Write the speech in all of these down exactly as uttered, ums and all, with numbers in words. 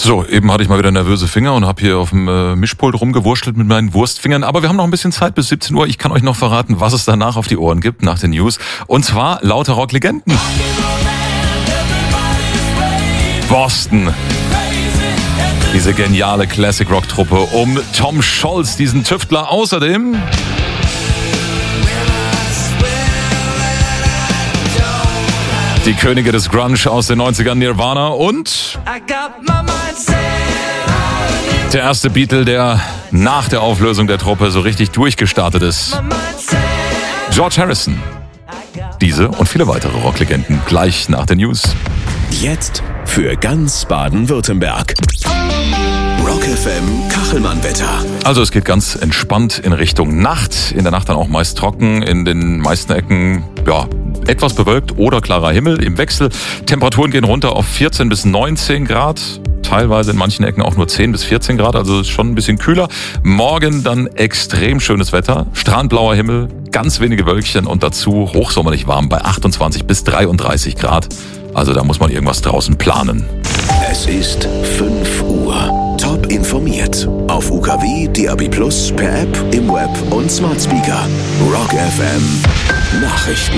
So, eben hatte ich mal wieder nervöse Finger und habe hier auf dem äh, Mischpult rumgewurschtelt mit meinen Wurstfingern. Aber wir haben noch ein bisschen Zeit bis siebzehn Uhr. Ich kann euch noch verraten, was es danach auf die Ohren gibt, nach den News. Und zwar lauter Rocklegenden. Boston. Diese geniale Classic-Rock-Truppe um Tom Scholz, diesen Tüftler. Außerdem die Könige des Grunge aus den neunzigern, Nirvana, und der erste Beatle, der nach der Auflösung der Truppe so richtig durchgestartet ist. George Harrison. Diese und viele weitere Rocklegenden gleich nach den News. Jetzt für ganz Baden-Württemberg. Rock F M Kachelmann-Wetter. Also es geht ganz entspannt in Richtung Nacht. In der Nacht dann auch meist trocken. In den meisten Ecken, ja, etwas bewölkt oder klarer Himmel im Wechsel. Temperaturen gehen runter auf vierzehn bis neunzehn Grad. Teilweise in manchen Ecken auch nur zehn bis vierzehn Grad. Also ist schon ein bisschen kühler. Morgen dann extrem schönes Wetter. Strahlendblauer Himmel, ganz wenige Wölkchen und dazu hochsommerlich warm bei achtundzwanzig bis dreiunddreißig Grad. Also da muss man irgendwas draußen planen. Es ist fünf Uhr. Top informiert. Auf U K W, D A B Plus, per App, im Web und Smart Speaker. Rock F M Nachrichten.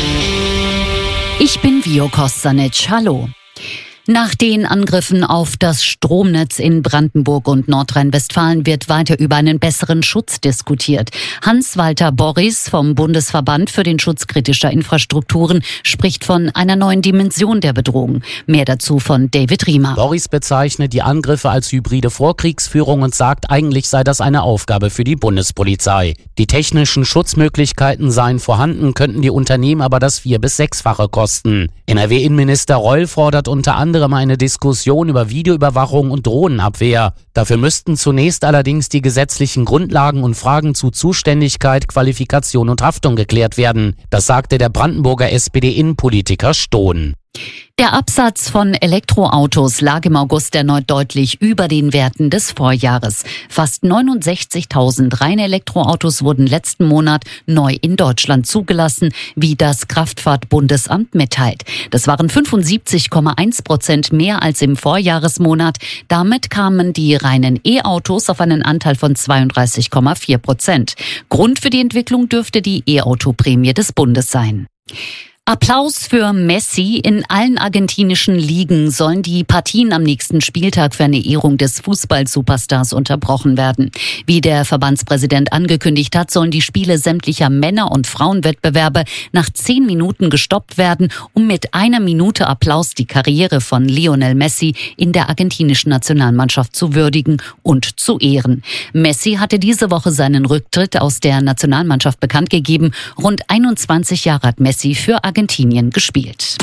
Ich bin Vio Kostanic. Hallo. Nach den Angriffen auf das Stromnetz in Brandenburg und Nordrhein-Westfalen wird weiter über einen besseren Schutz diskutiert. Hans-Walter Borries vom Bundesverband für den Schutz kritischer Infrastrukturen spricht von einer neuen Dimension der Bedrohung. Mehr dazu von David Riemer. Borries bezeichnet die Angriffe als hybride Vorkriegsführung und sagt, eigentlich sei das eine Aufgabe für die Bundespolizei. Die technischen Schutzmöglichkeiten seien vorhanden, könnten die Unternehmen aber das vier- bis sechsfache kosten. N R W-Innenminister Reul fordert unter anderem eine Diskussion über Videoüberwachung und Drohnenabwehr. Dafür müssten zunächst allerdings die gesetzlichen Grundlagen und Fragen zu Zuständigkeit, Qualifikation und Haftung geklärt werden. Das sagte der Brandenburger S P D-Innenpolitiker Stohn. Der Absatz von Elektroautos lag im August erneut deutlich über den Werten des Vorjahres. Fast neunundsechzigtausend reine Elektroautos wurden letzten Monat neu in Deutschland zugelassen, wie das Kraftfahrtbundesamt mitteilt. Das waren fünfundsiebzig Komma eins Prozent mehr als im Vorjahresmonat. Damit kamen die reinen E-Autos auf einen Anteil von zweiunddreißig Komma vier Prozent. Grund für die Entwicklung dürfte die E-Auto-Prämie des Bundes sein. Applaus für Messi. In allen argentinischen Ligen sollen die Partien am nächsten Spieltag für eine Ehrung des Fußball-Superstars unterbrochen werden. Wie der Verbandspräsident angekündigt hat, sollen die Spiele sämtlicher Männer- und Frauenwettbewerbe nach zehn Minuten gestoppt werden, um mit einer Minute Applaus die Karriere von Lionel Messi in der argentinischen Nationalmannschaft zu würdigen und zu ehren. Messi hatte diese Woche seinen Rücktritt aus der Nationalmannschaft bekannt gegeben. Rund einundzwanzig Jahre hat Messi für Argentinien gespielt.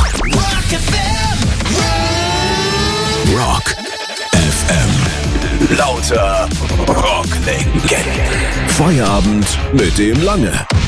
Rock F M. Lauter Rocklegenden. Feierabend mit dem Lange.